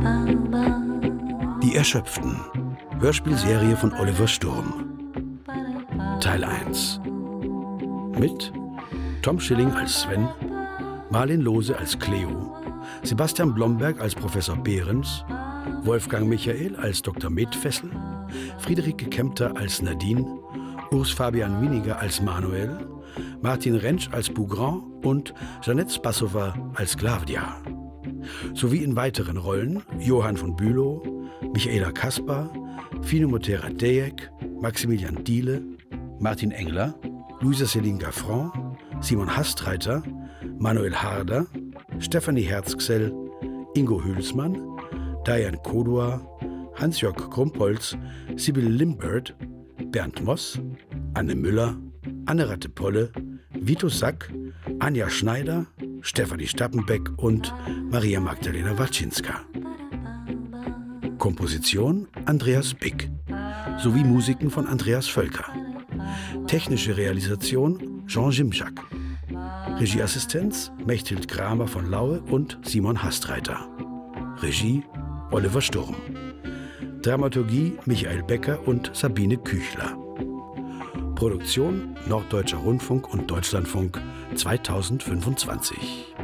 Die Erschöpften. Hörspielserie von Oliver Sturm. Teil 1. Mit Tom Schilling als Sven, Marlin Lohse als Cleo, Sebastian Blomberg als Professor Behrens, Wolfgang Michael als Dr. Metfessel, Friederike Kempter als Nadine, Urs Fabian Winiger als Manuel, Martin Rentsch als Bougrand und Jeanette Spassowa als Claudia. Sowie in weiteren Rollen Johann von Bülow, Michaela Kaspar, Fine Motera-Dejek, Maximilian Diele, Martin Engler, Luisa Céline Gaffron, Simon Hastreiter, Manuel Harder, Stefanie Herzgsell, Ingo Hülsmann, Diane Kodua, Hans-Jörg Krumpholz, Sibylle Limbert, Bernd Moss, Anne Müller, Anne Ratte-Polle, Vito Sack, Anja Schneider, Stefanie Stappenbeck und Maria Magdalena Waczynska. Komposition Andreas Bick sowie Musiken von Andreas Völker. Technische Realisation Jean Jimczak. Regieassistenz Mechthild Kramer von Laue und Simon Hastreiter. Regie Oliver Sturm. Dramaturgie Michael Becker und Sabine Küchler. Produktion Norddeutscher Rundfunk und Deutschlandfunk 2025.